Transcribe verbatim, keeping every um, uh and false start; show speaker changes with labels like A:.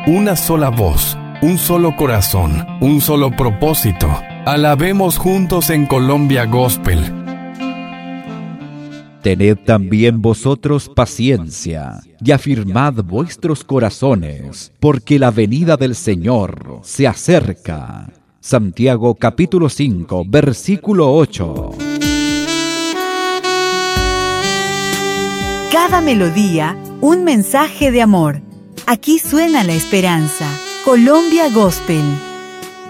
A: una sola voz, un solo corazón, un solo propósito. Alabemos juntos en Colombia Gospel.
B: Tened también vosotros paciencia, y afirmad vuestros corazones, porque la venida del Señor se acerca. Santiago capítulo cinco, versículo ocho.
C: Cada melodía, un mensaje de amor. Aquí suena la esperanza. Colombia Gospel.